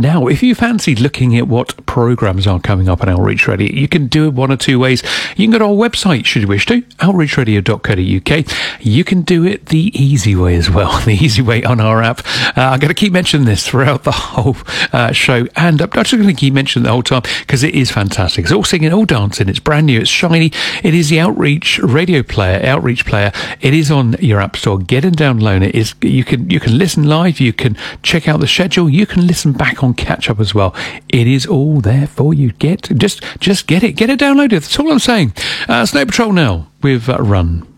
Now, if you fancy looking at what programmes are coming up on Outreach Radio, you can do it one or two ways. You can go to our website, should you wish to, outreachradio.co.uk. You can do it the easy way as well, the easy way on our app. I'm going to keep mentioning this throughout the whole show, and I'm just going to keep mentioning it the whole time because it is fantastic. It's all singing, all dancing. It's brand new. It's shiny. It is the Outreach Radio Player, Outreach Player. It is on your app store. Get and download it. You can listen live. You can check out the schedule. You can listen back on catch up as well. It is all there for you. Just get it. Get it downloaded. That's all I'm saying. Snow Patrol now with Run.